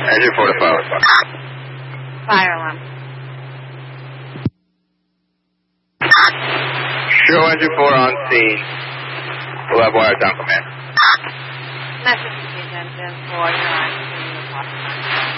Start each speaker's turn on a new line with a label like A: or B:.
A: Engine 4 to fire.
B: Fire alarm.
A: Show engine 4 on scene. We'll have wires down command.
B: Message received, engine 4, you're on.